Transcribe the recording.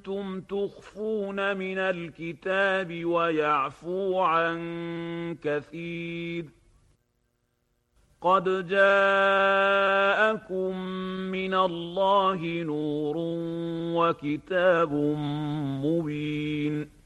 كنتم تخفون من الكتاب ويعفو عن كثير. قد جاءكم من الله نور وكتاب مبين.